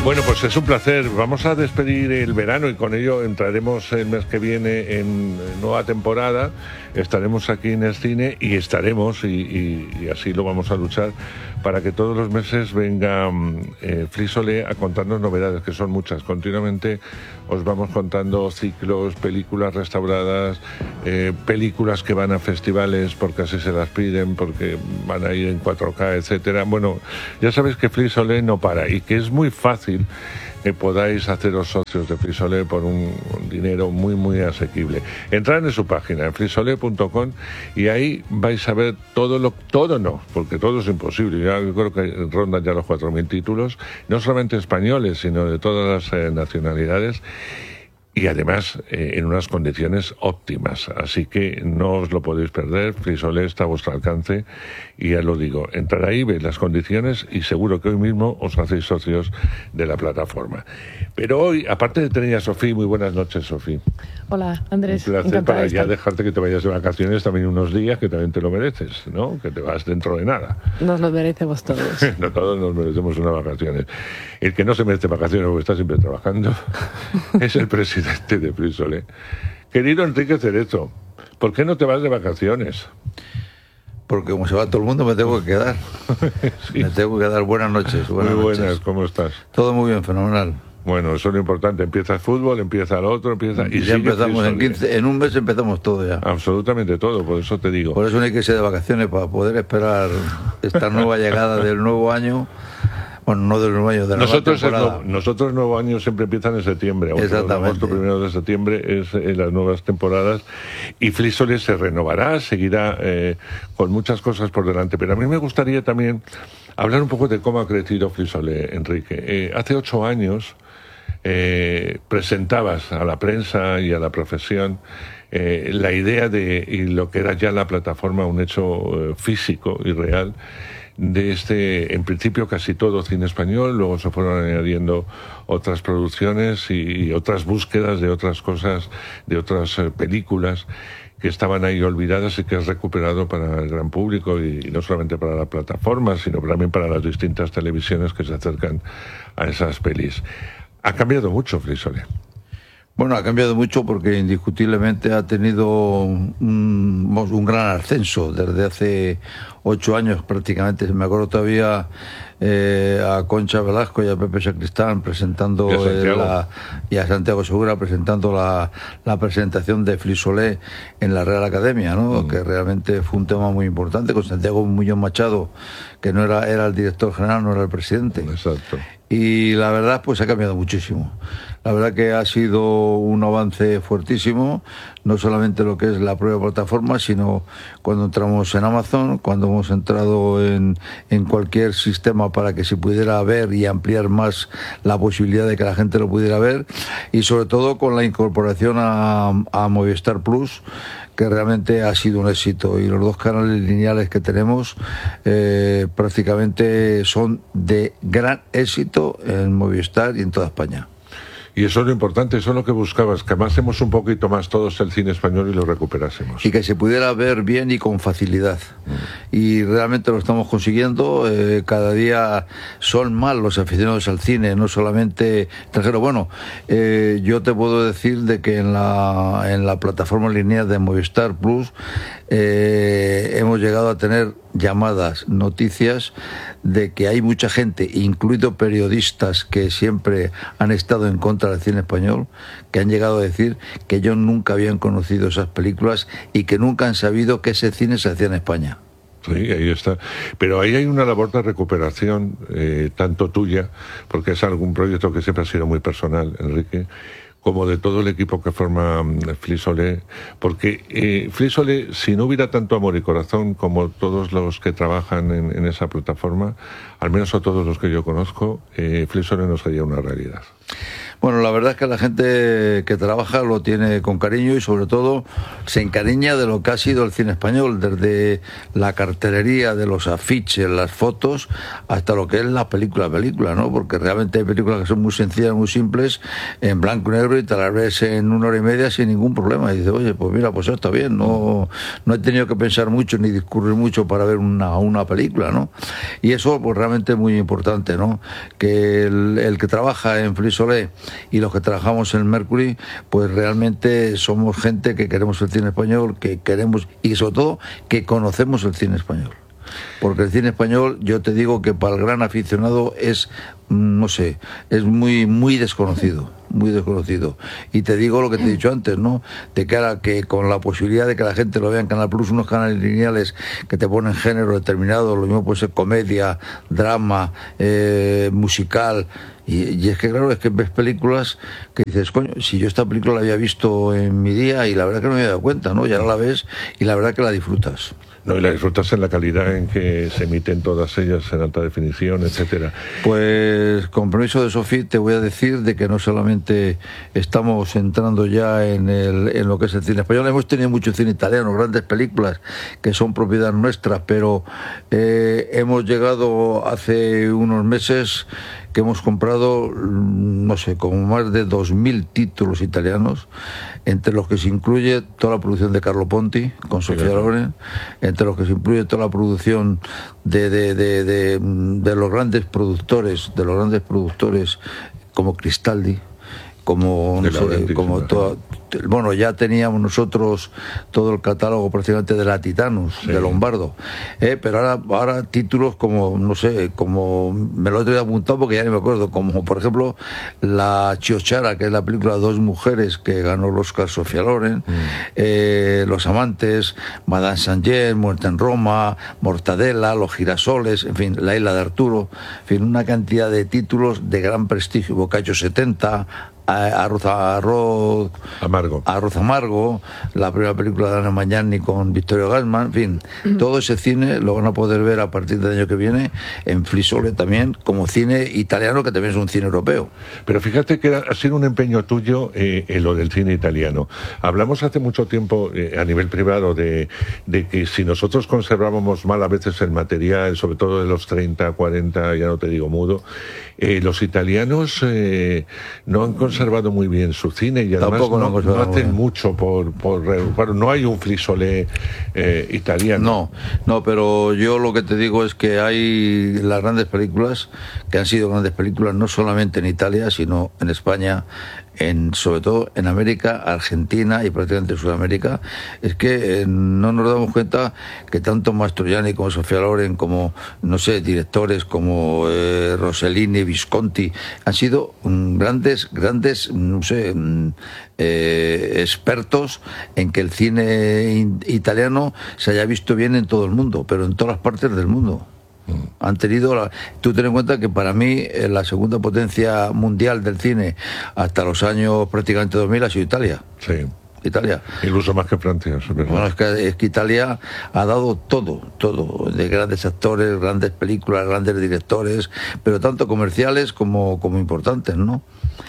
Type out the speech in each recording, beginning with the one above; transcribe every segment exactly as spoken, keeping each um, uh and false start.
Bueno, pues es un placer. Vamos a despedir el verano y con ello entraremos el mes que viene en nueva temporada. Estaremos aquí en el cine y estaremos, y, y, y así lo vamos a luchar, para que todos los meses venga eh, Flixolé a contarnos novedades, que son muchas. Continuamente os vamos contando ciclos, películas restauradas, eh, películas que van a festivales porque así se las piden, porque van a ir en cuatro K, etcétera. Bueno, ya sabéis que Flixolé no para y que es muy fácil que podáis haceros socios de Flixolé por un, un dinero muy muy asequible. Entrad en su página, en flixolé punto com, y ahí vais a ver todo lo todo no, porque todo es imposible. Ya, yo creo que rondan ya los cuatro mil títulos, no solamente españoles, sino de todas las eh, nacionalidades. Y además eh, en unas condiciones óptimas, así que no os lo podéis perder. Flixolé está a vuestro alcance y ya lo digo, entrar ahí, veis las condiciones y seguro que hoy mismo os hacéis socios de la plataforma. Pero hoy, aparte de tener a Sofía, muy buenas noches, Sofía. Hola, Andrés. Un placer para ya dejarte que te vayas de vacaciones también unos días, que también te lo mereces, ¿no? Que te vas dentro de nada. Nos lo merecemos todos. No, todos nos merecemos unas vacaciones. El que no se merece vacaciones porque está siempre trabajando es el presidente de Flixolé. Querido Enrique Cerezo, ¿por qué no te vas de vacaciones? Porque como se va todo el mundo me tengo que quedar. Sí. Me tengo que quedar. Buenas noches. Buenas muy buenas, noches. ¿Cómo estás? Todo muy bien, fenomenal. Bueno, eso es lo importante. Empieza el fútbol, empieza el otro, empieza... Y ya empezamos en quince, en un mes empezamos todo ya. Absolutamente todo, por eso te digo. Por eso no hay que irse de vacaciones, para poder esperar esta nueva llegada del nuevo año. Bueno, no del nuevo año, de la nosotros nueva temporada. El no, nosotros el nuevo año siempre empiezan en septiembre. Exactamente. Agosto, primero de septiembre es eh, las nuevas temporadas y Flixolé se renovará, seguirá eh, con muchas cosas por delante. Pero a mí me gustaría también hablar un poco de cómo ha crecido Flixolé, Enrique. Eh, hace ocho años eh, presentabas a la prensa y a la profesión eh, la idea de, y lo que era ya la plataforma, un hecho eh, físico y real, de este, en principio casi todo cine español, luego se fueron añadiendo otras producciones y, y otras búsquedas de otras cosas, de otras eh, películas que estaban ahí olvidadas y que has recuperado para el gran público y, y no solamente para la plataforma, sino también para las distintas televisiones que se acercan a esas pelis. Ha cambiado mucho Flixolé. Bueno, ha cambiado mucho porque indiscutiblemente ha tenido un, un gran ascenso desde hace ocho años prácticamente. Me acuerdo todavía eh, a Concha Velasco y a Pepe Sacristán presentando y a, eh, la, y a Santiago Segura presentando la, la presentación de Flixolé en la Real Academia, ¿no? Mm. Que realmente fue un tema muy importante, con Santiago Muñoz Machado, que no era, era el director general, no era el presidente. Exacto. Y la verdad, pues ha cambiado muchísimo. La verdad que ha sido un avance fuertísimo, no solamente lo que es la propia plataforma, sino cuando entramos en Amazon, cuando hemos entrado en, en cualquier sistema para que se pudiera ver y ampliar más la posibilidad de que la gente lo pudiera ver, y sobre todo con la incorporación a, a Movistar Plus, que realmente ha sido un éxito, y los dos canales lineales que tenemos eh, prácticamente son de gran éxito en Movistar y en toda España. Y eso es lo importante, eso es lo que buscabas, que amásemos un poquito más todos el cine español y lo recuperásemos. Y que se pudiera ver bien y con facilidad. Mm. Y realmente lo estamos consiguiendo. Eh, cada día son más los aficionados al cine, no solamente extranjeros. Bueno, eh, yo te puedo decir de que en la, en la plataforma lineal de Movistar Plus eh, hemos llegado a tener llamadas, noticias de que hay mucha gente, incluido periodistas que siempre han estado en contra del cine español, que han llegado a decir que ellos nunca habían conocido esas películas y que nunca han sabido que ese cine se hacía en España. Sí, ahí está. Pero ahí hay una labor de recuperación, eh, tanto tuya, porque es algún proyecto que siempre ha sido muy personal, Enrique, como de todo el equipo que forma Flixolé, porque eh, Flixolé, si no hubiera tanto amor y corazón como todos los que trabajan en, en esa plataforma, al menos a todos los que yo conozco, eh, Flixolé no sería una realidad. Bueno, la verdad es que la gente que trabaja lo tiene con cariño y sobre todo se encariña de lo que ha sido el cine español, desde la cartelería, de los afiches, las fotos, hasta lo que es la película, película, ¿no? Porque realmente hay películas que son muy sencillas, muy simples, en blanco y negro, y te las ves en una hora y media sin ningún problema. Y dices, oye, pues mira, pues eso está bien, no, no he tenido que pensar mucho ni discurrir mucho para ver una, una película, ¿no? Y eso pues realmente es muy importante, ¿no? Que el, el que trabaja en Flix Olé y los que trabajamos en Mercury, pues realmente somos gente que queremos el cine español, que queremos, y sobre todo que conocemos el cine español. Porque el cine español, yo te digo que para el gran aficionado es, no sé, es muy muy desconocido, muy desconocido. Y te digo lo que te he dicho antes, ¿no? De cara que con la posibilidad de que la gente lo vea en Canal Plus, unos canales lineales que te ponen género determinado, lo mismo puede ser comedia, drama, eh, musical. Y, y es que claro, es que ves películas que dices, coño, si yo esta película la había visto en mi día y la verdad que no me había dado cuenta, ¿no? Y ahora la ves y la verdad que la disfrutas. No, y la disfrutas en la calidad en que se emiten todas ellas en alta definición, etcétera. Pues con permiso de Sofía te voy a decir de que no solamente estamos entrando ya en, el, en lo que es el cine español, hemos tenido mucho cine italiano, grandes películas que son propiedad nuestra, pero eh, hemos llegado hace unos meses que hemos comprado, no sé, como más de dos mil títulos italianos, entre los que se incluye toda la producción de Carlo Ponti, con Sofía Loren, entre los que se incluye toda la producción de, de, de, de, de los grandes productores, de los grandes productores como Cristaldi, como, no sé, como toda, bueno, ya teníamos nosotros todo el catálogo prácticamente de la Titanus, sí, de Lombardo, eh, pero ahora, ahora títulos como, no sé, como me lo he apuntado porque ya ni me acuerdo, como por ejemplo La Chiochara, que es la película de dos mujeres que ganó el Oscar Sofía Loren, mm. eh, Los Amantes, Madame Saint-Jean, Muerte en Roma, Mortadela, Los Girasoles, en fin, La Isla de Arturo, en fin, una cantidad de títulos de gran prestigio, Boccaccio setenta, Arroz, arroz amargo. Arroz amargo, la primera película de Ana Magnani con Vittorio Gassman, en fin, uh-huh. todo ese cine lo van a poder ver a partir del año que viene en Flix Olé también, como cine italiano, que también es un cine europeo. Pero fíjate que ha sido un empeño tuyo eh, en lo del cine italiano. Hablamos hace mucho tiempo eh, a nivel privado de, de que si nosotros conservábamos mal a veces el material, sobre todo de los treinta, cuarenta, ya no te digo mudo, eh, los italianos eh, no han conservado muy bien su cine y además no, no, no hacen mucho por, por, por... No hay un Flix Olé eh, italiano. No, no, pero yo lo que te digo es que hay las grandes películas, que han sido grandes películas no solamente en Italia, sino en España, en, sobre todo en América, Argentina y prácticamente Sudamérica. Es que eh, no nos damos cuenta que tanto Mastroianni como Sofía Loren, como, no sé, directores como eh, Rossellini, Visconti, han sido um, grandes, grandes, no sé, um, eh, expertos en que el cine in- italiano se haya visto bien en todo el mundo, pero en todas las partes del mundo. Han tenido la... Tú ten en cuenta que para mí eh, la segunda potencia mundial del cine hasta los años prácticamente dos mil ha sido Italia. Sí. Italia. Incluso más que Francia, es verdad. Bueno, es que, es que Italia ha dado todo, todo, de grandes actores, grandes películas, grandes directores, pero tanto comerciales como, como importantes, ¿no?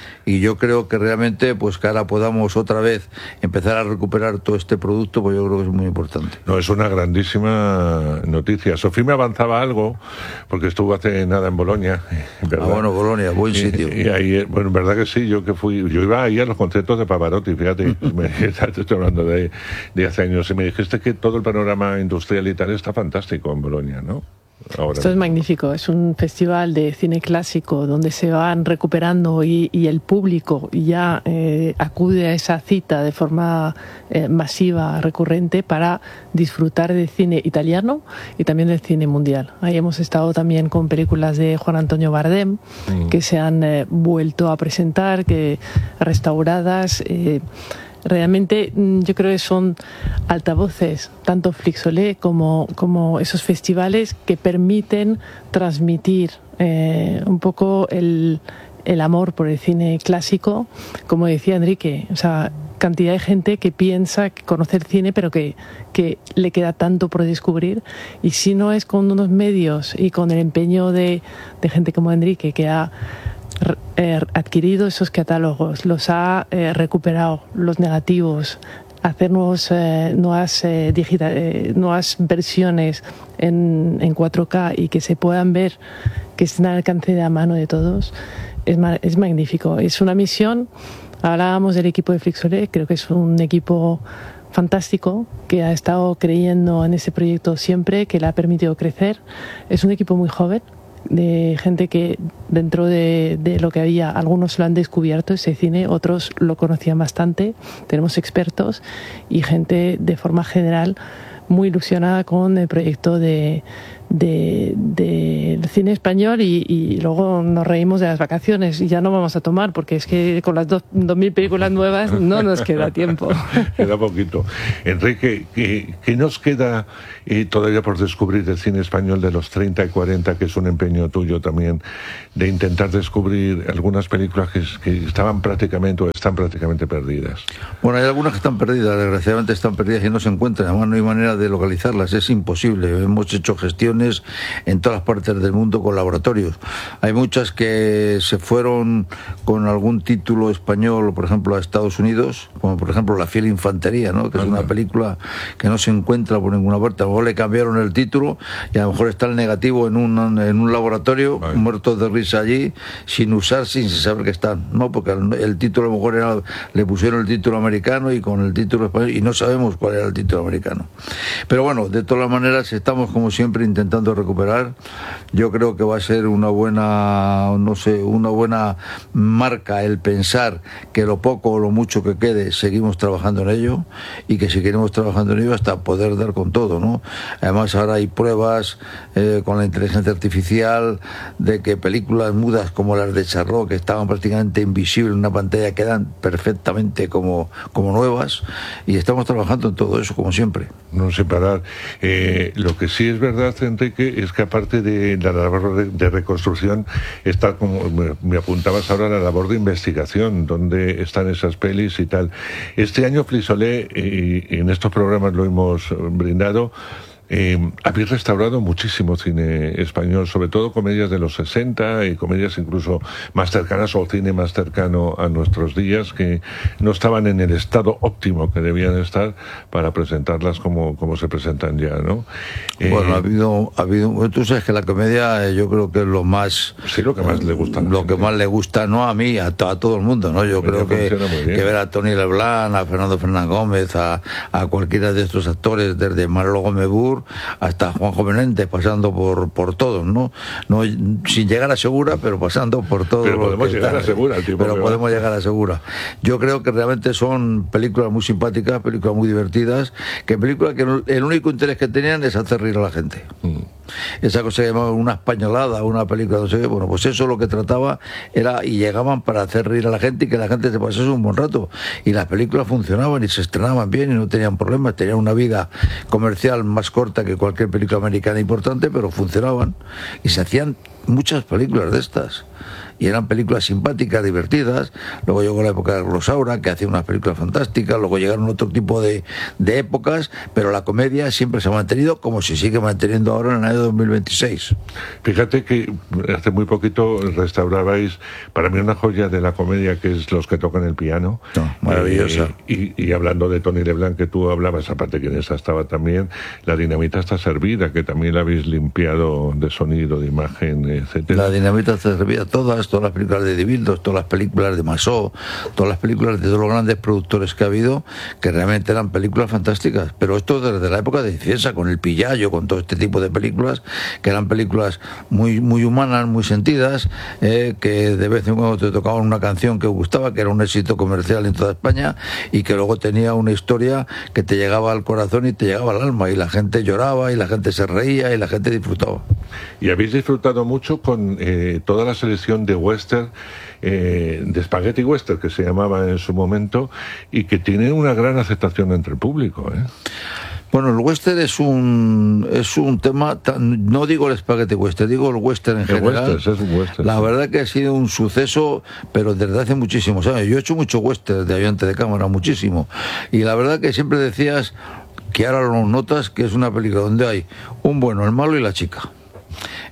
Y yo creo que realmente, pues que ahora podamos otra vez empezar a recuperar todo este producto, pues yo creo que es muy importante. No, es una grandísima noticia. Sofía me avanzaba algo, porque estuvo hace nada en Bolonia, ¿verdad? Ah, bueno, Bolonia, buen sitio. Y, y ahí, bueno, en verdad que sí, yo que fui, yo iba ahí a los conciertos de Pavarotti, fíjate, me, te estoy hablando de, de hace años, y me dijiste que todo el panorama industrial y tal está fantástico en Bolonia, ¿no? Ahora. Esto es magnífico, es un festival de cine clásico donde se van recuperando y, y el público ya eh, acude a esa cita de forma eh, masiva, recurrente, para disfrutar del cine italiano y también del cine mundial. Ahí hemos estado también con películas de Juan Antonio Bardem, mm. que se han eh, vuelto a presentar, que restauradas. Eh, Realmente yo creo que son altavoces, tanto Flix Olé como, como esos festivales que permiten transmitir eh, un poco el, el amor por el cine clásico, como decía Enrique, o sea, cantidad de gente que piensa que conocer cine, pero que, que le queda tanto por descubrir, y si no es con unos medios y con el empeño de, de gente como Enrique, que ha eh, adquirido esos catálogos, los ha eh, recuperado, los negativos, hacer nuevos, eh, nuevas, eh, digital, eh, nuevas versiones en, en cuatro K y que se puedan ver, que estén al alcance de la mano de todos, es, ma es magnífico. Es una misión. Hablábamos del equipo de Flixolé, creo que es un equipo fantástico que ha estado creyendo en ese proyecto siempre, que le ha permitido crecer. Es un equipo muy joven, de gente que dentro de, de lo que había, algunos lo han descubierto ese cine, otros lo conocían bastante. Tenemos expertos y gente de forma general muy ilusionada con el proyecto de de, de cine español y, y luego nos reímos de las vacaciones y ya no vamos a tomar porque es que con las dos mil películas nuevas no nos queda tiempo. Queda poquito. Enrique, ¿qué, qué nos queda eh, todavía por descubrir del cine español de los treinta y cuarenta, que es un empeño tuyo también, de intentar descubrir algunas películas que, que estaban prácticamente o están prácticamente perdidas? Bueno, hay algunas que están perdidas, desgraciadamente están perdidas y no se encuentran, además no hay manera de localizarlas, es imposible. Hemos hecho gestiones en todas las partes del mundo con laboratorios. Hay muchas que se fueron con algún título español, por ejemplo, a Estados Unidos, como por ejemplo La fiel infantería, ¿no? Que es una película que no se encuentra por ninguna parte. A lo mejor le cambiaron el título y a lo mejor está el negativo en un, en un laboratorio, Ay. muertos de risa allí, sin usar, sin saber que están, ¿no? Porque el, el título a lo mejor era, le pusieron el título americano y con el título español, y no sabemos cuál era el título americano. Pero bueno, de todas maneras estamos como siempre intentando intentando recuperar. Yo creo que va a ser una buena, no sé, una buena marca el pensar que lo poco o lo mucho que quede seguimos trabajando en ello y que seguiremos trabajando en ello hasta poder dar con todo, ¿no? Además ahora hay pruebas eh, con la inteligencia artificial de que películas mudas como las de Charlot, que estaban prácticamente invisibles en una pantalla, quedan perfectamente como, como nuevas, y estamos trabajando en todo eso como siempre. No sé parar. Eh, lo que sí es verdad, Enrique, es que aparte de la labor de, de reconstrucción, está, como me, me apuntabas ahora, la labor de investigación, donde están esas pelis y tal. Este año Flixolé, y, y en estos programas lo hemos brindado, Eh, habéis restaurado muchísimo cine español, sobre todo comedias de los sesenta y comedias incluso más cercanas o cine más cercano a nuestros días, que no estaban en el estado óptimo que debían estar para presentarlas como, como se presentan ya, ¿no? Eh, bueno, ha habido, ha habido, tú sabes que la comedia yo creo que es lo más... Sí, lo que más le gusta. Lo que más le gusta, no a mí, a, to, a todo el mundo, ¿no? Yo creo que, que ver a Tony Leblanc, a Fernando Fernández Gómez, a, a cualquiera de estos actores, desde Manolo Gómez Bur hasta Juanjo Menéndez, pasando por por todos, ¿no? No sin llegar a Segura, pero pasando por todo. Pero podemos llegar está, a Segura, el tipo Pero podemos va. llegar a Segura. Yo creo que realmente son películas muy simpáticas, películas muy divertidas, que películas que el único interés que tenían es hacer reír a la gente. Mm. Esa cosa que llamaban una españolada, una película, no sé qué, bueno, pues eso lo que trataba era, y llegaban para hacer reír a la gente y que la gente se pasase un buen rato. Y las películas funcionaban y se estrenaban bien y no tenían problemas, tenían una vida comercial más corta que cualquier película americana importante, pero funcionaban y se hacían muchas películas de estas. Y eran películas simpáticas, divertidas. Luego llegó la época de Rosaura, que hacía unas películas fantásticas. Luego llegaron otro tipo de, de épocas, pero la comedia siempre se ha mantenido, como se sigue manteniendo ahora en el año dos mil veintiséis. Fíjate que hace muy poquito restaurabais, para mí, una joya de la comedia, que es Los que tocan el piano. No, maravillosa. Eh, y, y hablando de Tony Leblanc, que tú hablabas, aparte que en esa estaba también, La dinamita está servida, que también la habéis limpiado de sonido, de imagen, etcétera. La dinamita está servida, todas, todas las películas de Dibildos, todas las películas de Masó, todas las películas de todos los grandes productores que ha habido, que realmente eran películas fantásticas. Pero esto desde la época de Cienza, con El Pillayo, con todo este tipo de películas, que eran películas muy, muy humanas, muy sentidas, eh, que de vez en cuando te tocaban una canción que gustaba, que era un éxito comercial en toda España, y que luego tenía una historia que te llegaba al corazón y te llegaba al alma, y la gente lloraba, y la gente se reía, y la gente disfrutaba. Y habéis disfrutado mucho con eh, toda la selección de western, eh, de spaghetti western, que se llamaba en su momento, y que tiene una gran aceptación entre el público, ¿eh? Bueno, el western es un es un tema, no digo el spaghetti western, digo el western en el general. Western, es un western, la sí. verdad que ha sido un suceso, pero desde hace muchísimos años. Yo he hecho mucho western de ayudante de cámara, muchísimo. Y la verdad que siempre decías que ahora lo notas que es una película donde hay un bueno, el malo y la chica.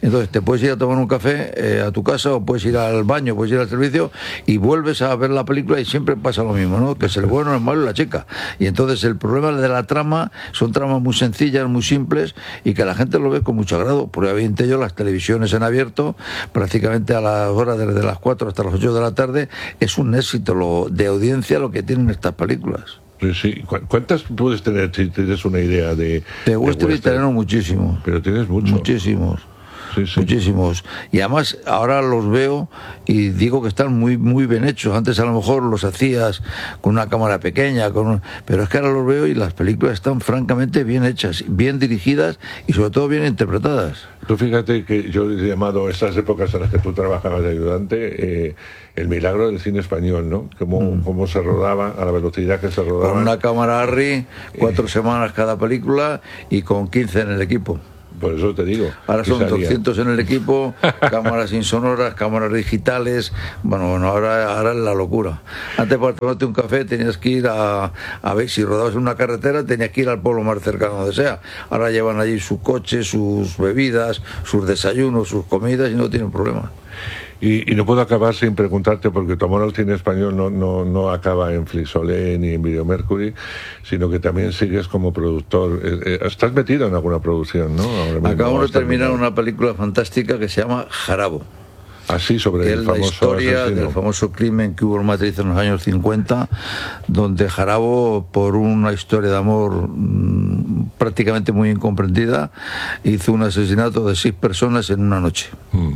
Entonces te puedes ir a tomar un café eh, a tu casa, o puedes ir al baño, puedes ir al servicio y vuelves a ver la película y siempre pasa lo mismo, ¿no? Que es el bueno, el malo y la chica. Y entonces el problema de la trama son tramas muy sencillas, muy simples, y que la gente lo ve con mucho agrado. Porque obviamente yo las televisiones en abierto, prácticamente a las horas desde las cuatro hasta las ocho de la tarde, es un éxito lo, de audiencia lo que tienen estas películas. Sí, sí. ¿Cuántas puedes tener si tienes una idea de... De western italiano muchísimos. Pero tienes muchos. Muchísimos. Sí, sí. Muchísimos. Y además ahora los veo y digo que están muy muy bien hechos. Antes a lo mejor los hacías con una cámara pequeña, con un... pero es que ahora los veo y las películas están francamente bien hechas, bien dirigidas y sobre todo bien interpretadas. Tú fíjate que yo he llamado estas épocas en las que tú trabajabas de ayudante eh, el milagro del cine español, ¿no? Cómo, mm. cómo se rodaba, a la velocidad que se rodaba. Con una cámara Arri, cuatro eh. semanas cada película y con quince en el equipo. Por eso te digo. Ahora son doscientos en el equipo, cámaras insonoras, cámaras digitales. Bueno, bueno, ahora, ahora es la locura. Antes para tomarte un café tenías que ir a, a ver, si rodabas en una carretera tenías que ir al pueblo más cercano donde sea. Ahora llevan allí su coche, sus bebidas, sus desayunos, sus comidas y no tienen problema. Y, y no puedo acabar sin preguntarte, porque tu amor al cine español no, no, no acaba en Flixolé ni en Video Mercury, sino que también sigues como productor. Eh, eh, estás metido en alguna producción, ¿no? Ahora Acabamos de terminar una película fantástica que se llama Jarabo. Así, sobre que el es famoso la historia asesino. del famoso crimen que hubo en Madrid en los años cincuenta, donde Jarabo, por una historia de amor mmm, prácticamente muy incomprendida, hizo un asesinato de seis personas en una noche. Mm.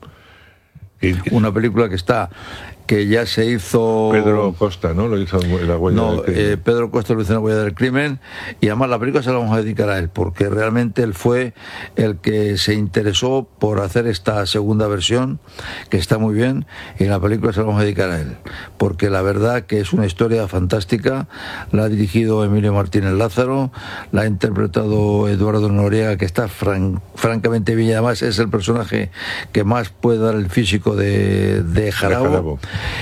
Una película que está, que ya se hizo... Pedro Costa, ¿no? Lo hizo en La Huella no, del Crimen. Eh, Pedro Costa lo hizo en La Huella del Crimen, y además la película se la vamos a dedicar a él, porque realmente él fue el que se interesó por hacer esta segunda versión, que está muy bien, y la película se la vamos a dedicar a él, porque la verdad que es una historia fantástica. La ha dirigido Emilio Martínez Lázaro, la ha interpretado Eduardo Noriega, que está fran francamente bien, y además es el personaje que más puede dar el físico de, de Jarabo. De Jarabo.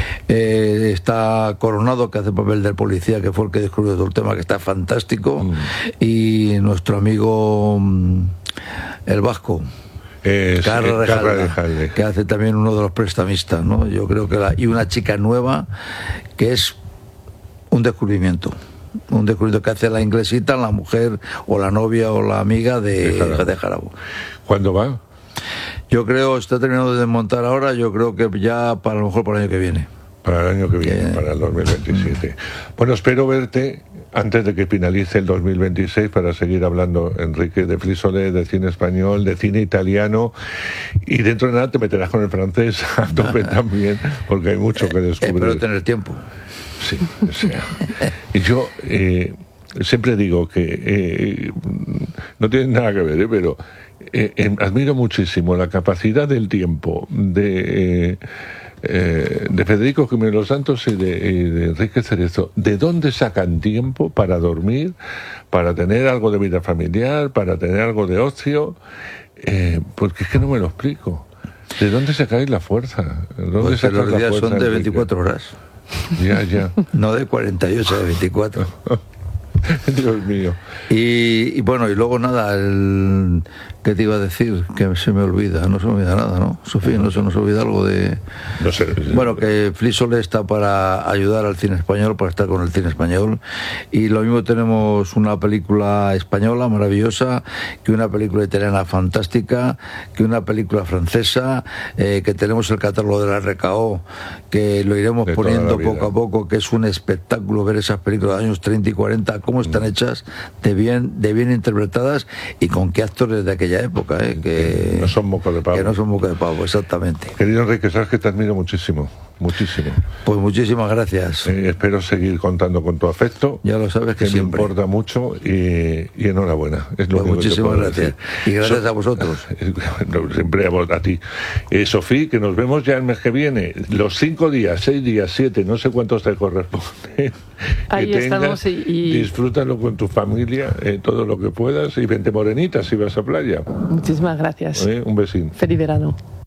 Eh, está Coronado, que hace papel del policía, que fue el que descubrió todo el tema, que está fantástico. Mm. Y nuestro amigo mm, el vasco, eh, Carla sí, Rejalde, que hace también uno de los prestamistas, ¿no? Yo creo que la, y una chica nueva que es un descubrimiento. Un descubrimiento que hace la inglesita, la mujer o la novia o la amiga de, de Jarabo. De Jarabo. ¿Cuándo va? Yo creo, está terminando de desmontar ahora, yo creo que ya para a lo mejor para el año que viene. Para el año que viene, que... para el dos mil veintisiete. Bueno, espero verte antes de que finalice el dos mil veintiséis para seguir hablando, Enrique, de Flixolé, de cine español, de cine italiano, y dentro de nada te meterás con el francés a tope también, porque hay mucho que descubrir. Espero tener tiempo. Sí, o sea. Y yo eh, siempre digo que eh, no tiene nada que ver, ¿eh? pero eh, eh, admiro muchísimo la capacidad del tiempo de... Eh, Eh, de Federico Jiménez Los Santos y de, y de Enrique Cerezo. ¿De dónde sacan tiempo para dormir, para tener algo de vida familiar, para tener algo de ocio? Eh, porque es que no me lo explico. ¿De dónde sacáis la fuerza? ¿De dónde pues sacáis los días la fuerza, son de Enrique? veinticuatro horas. Ya, ya. No de cuarenta y ocho, de veinticuatro. Dios mío. Y, y bueno, y luego nada, el... ¿qué te iba a decir? Que se me olvida, no se me olvida nada, ¿no? Sofía, no se nos olvida algo de... No sé. Bueno, que Flixolé está para ayudar al cine español, para estar con el cine español, y lo mismo tenemos una película española maravillosa, que una película italiana fantástica, que una película francesa, eh, que tenemos el catálogo de la R K O, que lo iremos de poniendo poco a poco, que es un espectáculo ver esas películas de años treinta y cuarenta, cómo están hechas, de bien, de bien interpretadas, y con qué actores de aquella época, ¿eh? que no son moco de pavo. Que no son moco de pavo, exactamente. Querido Enrique, sabes que te admiro muchísimo, muchísimo. Pues muchísimas gracias. Eh, espero seguir contando con tu afecto. Ya lo sabes que, que siempre. Me importa mucho y, y enhorabuena. Es lo pues muchísimas gracias. Decir. Y gracias so, a vosotros. Siempre a, a ti. Eh, Sofía, que nos vemos ya el mes que viene. Los cinco días, seis días, siete, no sé cuántos te corresponden. Ahí que estamos tengas, y, y... disfrútalo con tu familia, eh, todo lo que puedas, y vente morenita si vas a playa. Muchísimas gracias. ¿Eh? Un besín. Feliz verano.